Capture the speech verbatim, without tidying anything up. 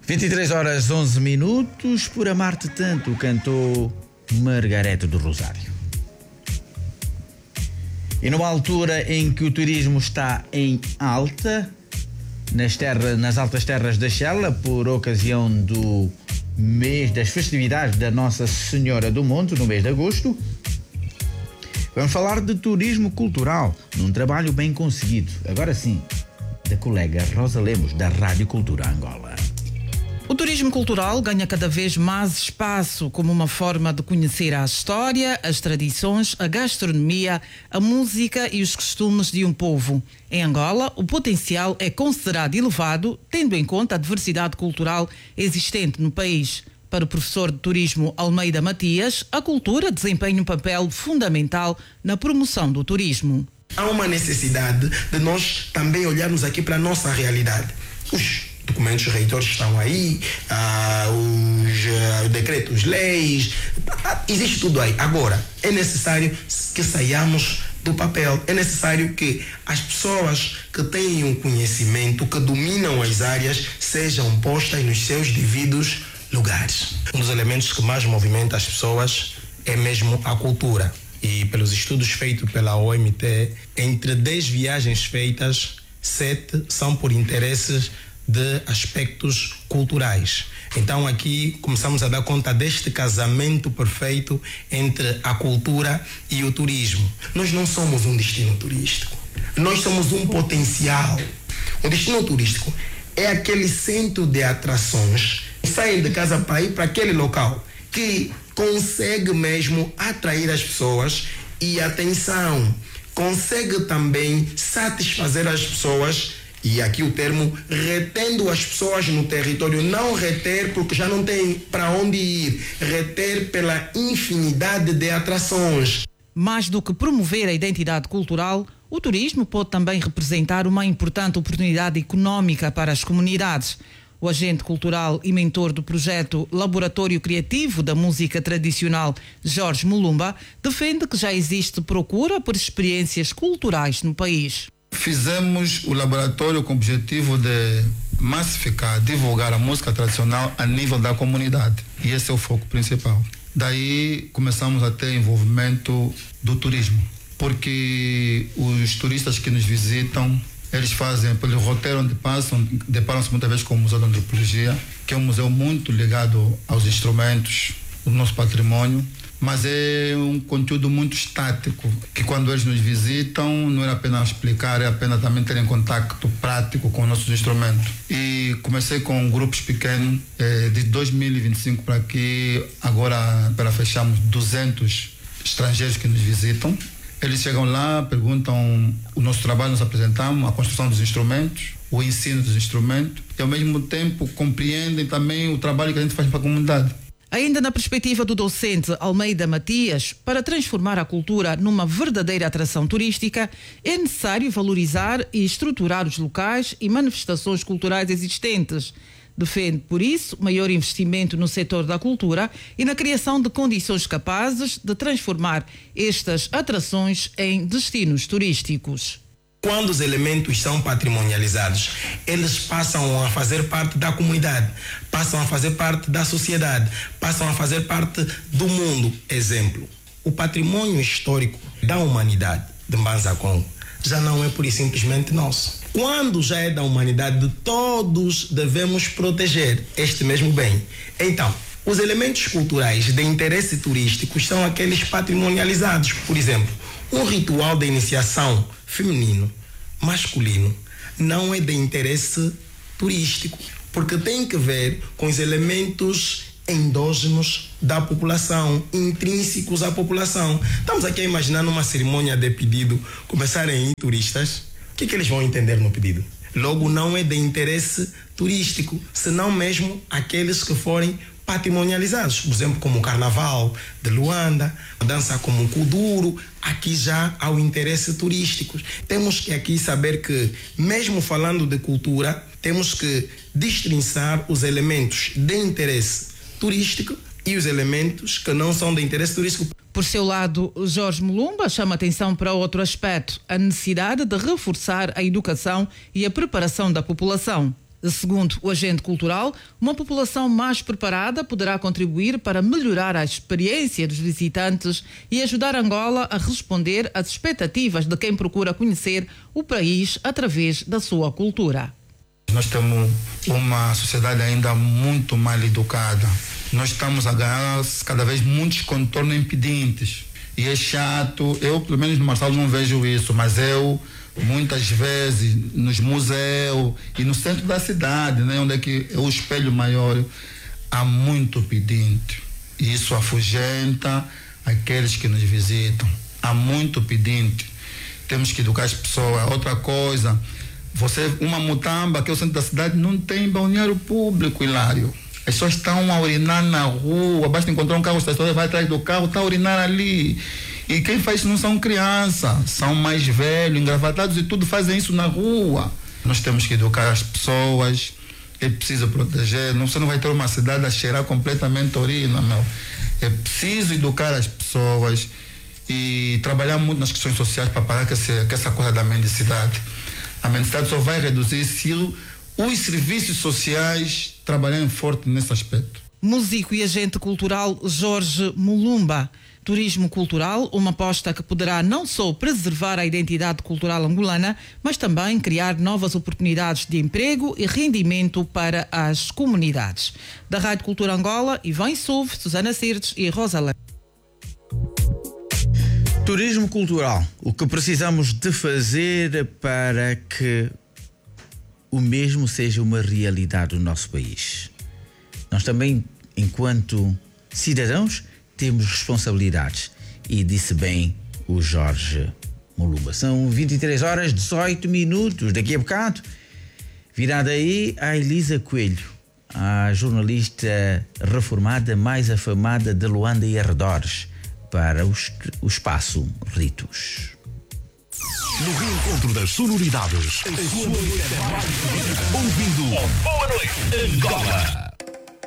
vinte e três horas onze minutos, Por Amar-te Tanto, cantou Margarete do Rosário. E numa altura em que o turismo está em alta, nas, terra, nas altas terras da Xela, por ocasião do mês das festividades da Nossa Senhora do Monte, no mês de agosto, vamos falar de turismo cultural, num trabalho bem conseguido, agora sim, da colega Rosa Lemos, da Rádio Cultura Angola. O turismo cultural ganha cada vez mais espaço como uma forma de conhecer a história, as tradições, a gastronomia, a música e os costumes de um povo. Em Angola, o potencial é considerado elevado, tendo em conta a diversidade cultural existente no país. Para o professor de turismo Almeida Matias, a cultura desempenha um papel fundamental na promoção do turismo. Há uma necessidade de nós também olharmos aqui para a nossa realidade. Os documentos reitores estão aí, ah, os ah, decretos, leis, ah, existe tudo aí. Agora, é necessário que saiamos do papel, é necessário que as pessoas que têm um conhecimento, que dominam as áreas, sejam postas nos seus devidos lugares. Um dos elementos que mais movimenta as pessoas é mesmo a cultura. E pelos estudos feitos pela O M T, entre dez viagens feitas, sete são por interesses de aspectos culturais. Então aqui começamos a dar conta deste casamento perfeito entre a cultura e o turismo. Nós não somos um destino turístico, nós somos um potencial. O destino turístico é aquele centro de atrações que saem de casa para ir para aquele local, que consegue mesmo atrair as pessoas e, atenção, consegue também satisfazer as pessoas. E aqui o termo retendo as pessoas no território, não reter porque já não tem para onde ir, reter pela infinidade de atrações. Mais do que promover a identidade cultural, o turismo pode também representar uma importante oportunidade económica para as comunidades. O agente cultural e mentor do projeto Laboratório Criativo da Música Tradicional, Jorge Mulumba, defende que já existe procura por experiências culturais no país. Fizemos o laboratório com o objetivo de massificar, divulgar a música tradicional a nível da comunidade. E esse é o foco principal. Daí começamos a ter envolvimento do turismo, porque os turistas que nos visitam, eles fazem pelo roteiro onde passam, deparam-se muitas vezes com o Museu de Antropologia, que é um museu muito ligado aos instrumentos, o nosso patrimônio, mas é um conteúdo muito estático, que quando eles nos visitam não é apenas explicar, é apenas também terem contato prático com os nossos instrumentos. E comecei com grupos pequenos, eh, de dois mil e vinte e cinco para aqui, agora para fecharmos duzentos estrangeiros que nos visitam. Eles chegam lá, perguntam o nosso trabalho, nós apresentamos a construção dos instrumentos, o ensino dos instrumentos, e ao mesmo tempo compreendem também o trabalho que a gente faz para a comunidade. Ainda na perspectiva do docente Almeida Matias, para transformar a cultura numa verdadeira atração turística, é necessário valorizar e estruturar os locais e manifestações culturais existentes. Defende, por isso, maior investimento no setor da cultura e na criação de condições capazes de transformar estas atrações em destinos turísticos. Quando os elementos são patrimonializados, eles passam a fazer parte da comunidade, passam a fazer parte da sociedade, passam a fazer parte do mundo. Exemplo, o patrimônio histórico da humanidade de Mbanza Congo já não é pura e simplesmente nosso. Quando já é da humanidade, todos devemos proteger este mesmo bem. Então, os elementos culturais de interesse turístico são aqueles patrimonializados. Por exemplo, um ritual de iniciação feminino, masculino, não é de interesse turístico, porque tem que ver com os elementos endógenos da população, intrínsecos à população. Estamos aqui a imaginar numa cerimônia de pedido começarem a ir turistas. O que, que eles vão entender no pedido? Logo, não é de interesse turístico, senão mesmo aqueles que forem patrimonializados, por exemplo, como o Carnaval de Luanda, a dança como o Kuduro. Aqui já há o interesse turístico. Temos que aqui saber que, mesmo falando de cultura, temos que destrinçar os elementos de interesse turístico e os elementos que não são de interesse turístico. Por seu lado, Jorge Mulumba chama atenção para outro aspecto, a necessidade de reforçar a educação e a preparação da população. Segundo o agente cultural, uma população mais preparada poderá contribuir para melhorar a experiência dos visitantes e ajudar Angola a responder às expectativas de quem procura conhecer o país através da sua cultura. Nós temos uma sociedade ainda muito mal educada. Nós estamos a ganhar cada vez muitos contornos impedentes. E é chato, eu pelo menos no Marçal não vejo isso, mas eu muitas vezes nos museus e no centro da cidade, né, onde é que é o espelho maior, há muito pedinte. E isso afugenta aqueles que nos visitam. Há muito pedinte. Temos que educar as pessoas. Outra coisa, você, uma Mutamba, que é o centro da cidade, não tem balneário público, Hilário. As pessoas estão a urinar na rua, basta encontrar um carro estacionado, vai atrás do carro, está a urinar ali. E quem faz isso não são crianças, são mais velhos, engravatados e tudo, fazem isso na rua. Nós temos que educar as pessoas, é preciso proteger. Não, você não vai ter uma cidade a cheirar completamente urina, meu. É preciso educar as pessoas e trabalhar muito nas questões sociais para parar com essa, com essa coisa da mendicidade. A mendicidade só vai reduzir se os serviços sociais trabalharem forte nesse aspecto. Músico e agente cultural Jorge Mulumba. Turismo cultural, uma aposta que poderá não só preservar a identidade cultural angolana, mas também criar novas oportunidades de emprego e rendimento para as comunidades. Da Rádio Cultura Angola, Ivan Souve, Susana Sirtes e Rosa Lã. Turismo cultural. O que precisamos de fazer para que o mesmo seja uma realidade no nosso país. Nós também, enquanto cidadãos, temos responsabilidades. E disse bem o Jorge Mulumba. São vinte e três horas, dezoito minutos. Daqui a bocado, virada aí a Elisa Coelho, a jornalista reformada mais afamada de Luanda e arredores, para os, o espaço Ritos. No reencontro das sonoridades, a sua noite é mais bonita. Ouvindo Boa Noite Angola.